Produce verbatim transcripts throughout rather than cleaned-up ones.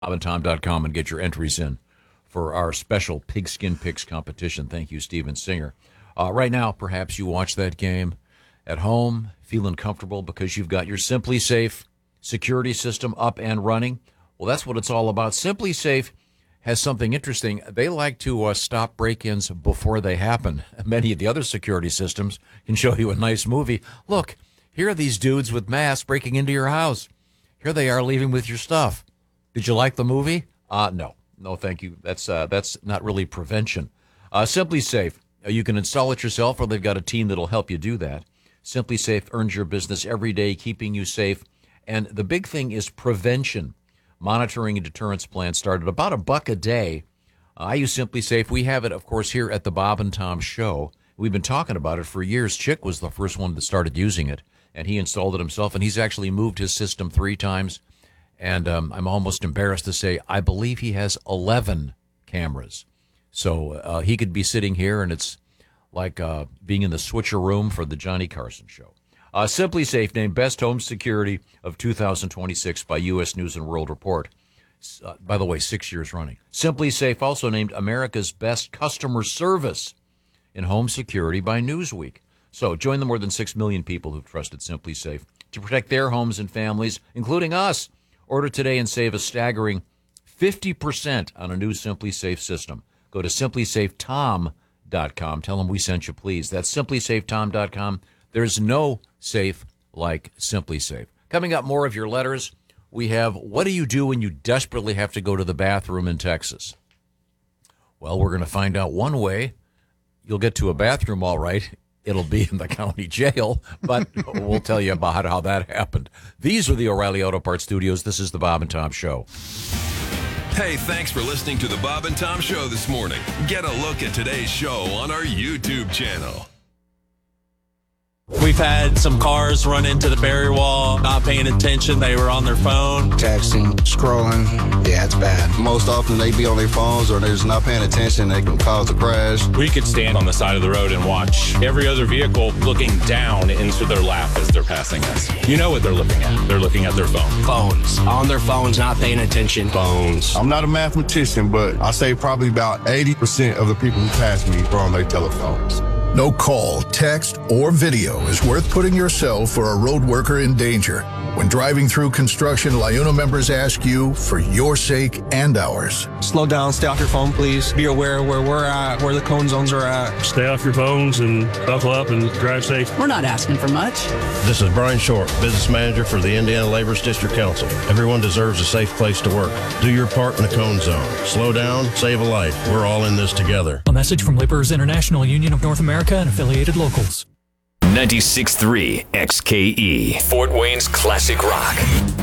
bob and tom dot com and get your entries in for our special Pigskin Picks competition. Thank you, Steven Singer. Uh, right now, perhaps you watch that game at home, feeling comfortable because you've got your Simply Safe security system up and running. Well, that's what it's all about. Simply Safe has something interesting. They like to uh, stop break-ins before they happen. Many of the other security systems can show you a nice movie. Look, here are these dudes with masks breaking into your house. Here they are leaving with your stuff. Did you like the movie? Uh, no. No, thank you. That's uh, that's not really prevention. Uh, Simply Safe. You can install it yourself, or they've got a team that'll help you do that. Simply Safe earns your business every day, keeping you safe. And the big thing is prevention. Monitoring and deterrence plans start at about a buck a day. Uh, I use Simply Safe. We have it, of course, here at the Bob and Tom Show. We've been talking about it for years. Chick was the first one that started using it, and he installed it himself, and he's actually moved his system three times. And um, I'm almost embarrassed to say I believe he has eleven cameras. So uh, he could be sitting here, and it's like uh, being in the switcher room for the Johnny Carson show. Uh, Simply Safe named Best Home Security of two thousand twenty-six by U S News and World Report. Uh, by the way, six years running. Simply Safe also named America's Best Customer Service in Home Security by Newsweek. So join the more than six million people who've trusted Simply Safe to protect their homes and families, including us. Order today and save a staggering fifty percent on a new Simply Safe system. Go to simply safe tom dot com. Tell them we sent you, please. That's simply safe tom dot com. There's no safe like Simply Safe. Coming up, more of your letters. We have, what do you do when you desperately have to go to the bathroom in Texas? Well, we're going to find out one way. You'll get to a bathroom all right. It'll be in the county jail, but we'll tell you about how that happened. These are the O'Reilly Auto Parts Studios. This is the Bob and Tom Show. Hey, thanks for listening to the Bob and Tom Show this morning. Get a look at today's show on our YouTube channel. We've had some cars run into the barrier wall, not paying attention. They were on their phone. Texting, scrolling. Yeah, it's bad. Most often they be on their phones or they're just not paying attention. They can cause a crash. We could stand on the side of the road and watch every other vehicle looking down into their lap as they're passing us. You know what they're looking at. They're looking at their phone. Phones. On their phones, not paying attention. Phones. I'm not a mathematician, but I say probably about eighty percent of the people who pass me are on their telephones. No call, text, or video is worth putting yourself or a road worker in danger. When driving through construction, LIUNA members ask you for your sake and ours. Slow down, stay off your phone, please. Be aware of where we're at, where the cone zones are at. Stay off your phones and buckle up and drive safe. We're not asking for much. This is Brian Short, Business Manager for the Indiana Laborers District Council. Everyone deserves a safe place to work. Do your part in the cone zone. Slow down, save a life. We're all in this together. A message from Laborers International Union of North America and affiliated locals. ninety-six point three X K E, Fort Wayne's classic rock.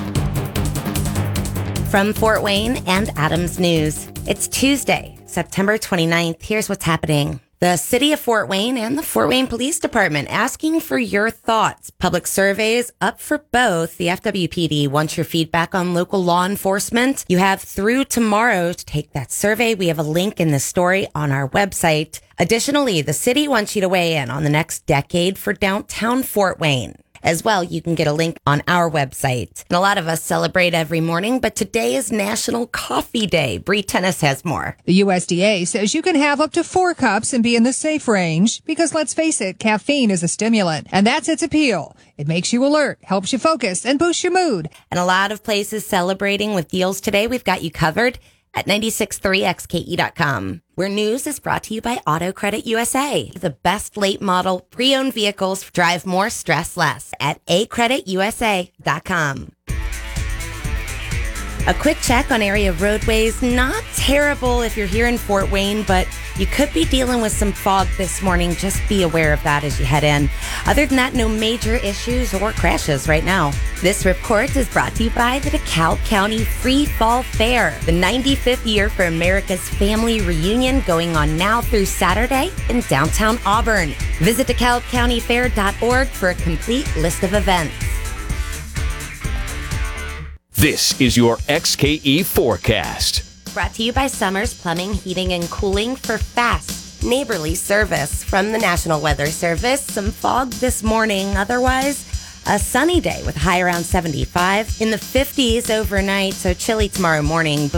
From Fort Wayne and Adams News, it's Tuesday, September twenty-ninth. Here's what's happening. The city of Fort Wayne and the Fort Wayne Police Department asking for your thoughts. Public surveys up for both. The F W P D wants your feedback on local law enforcement. You have through tomorrow to take that survey. We have a link in the story on our website. Additionally, the city wants you to weigh in on the next decade for downtown Fort Wayne. As well, you can get a link on our website. And a lot of us celebrate every morning, but today is National Coffee Day. Bree Tennis has more. The U S D A says you can have up to four cups and be in the safe range because, let's face it, caffeine is a stimulant, and that's its appeal. It makes you alert, helps you focus, and boosts your mood. And a lot of places celebrating with deals today. We've got you covered at ninety-six point three X K E dot com, where news is brought to you by Auto Credit U S A. The best late model pre-owned vehicles drive more, stress less at a credit u s a dot com. A quick check on area roadways. Not terrible if you're here in Fort Wayne, but you could be dealing with some fog this morning. Just be aware of that as you head in. Other than that, no major issues or crashes right now. This report is brought to you by the DeKalb County Free Fall Fair, the ninety-fifth year for America's Family Reunion, going on now through Saturday in downtown Auburn. Visit de kalb county fair dot org for a complete list of events. This is your X K E forecast. Brought to you by Summers Plumbing, Heating, and Cooling for fast, neighborly service. From the National Weather Service, some fog this morning. Otherwise, A sunny day with high around seventy-five. In the fifties overnight, so chilly tomorrow morning.